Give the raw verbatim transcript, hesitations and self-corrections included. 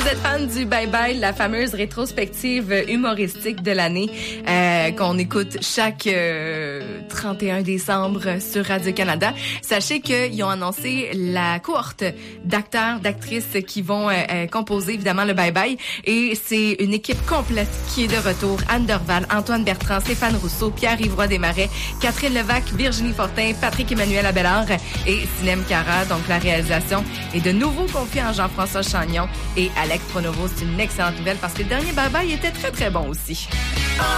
êtes fan du Bye Bye, la fameuse rétrospective humoristique de l'année euh, qu'on écoute chaque euh, trente et un décembre sur Radio-Canada, sachez qu'ils ont annoncé la cohorte d'acteurs, d'actrices qui vont euh, composer évidemment le Bye Bye. Et c'est une équipe complète qui est de retour. Anne Dorval, Antoine Bertrand, Stéphane Rousseau, Pierre-Yves Roy Desmarais, Catherine Levac, Virginie Fortin, Patrick-Emmanuel Abelard et Sinem Cara. Donc la réalisation est de nouveau confiée en Jean-François Chagnon et Alex Pronovo. C'est une excellente nouvelle parce que le dernier Bye Bye était très très bon aussi.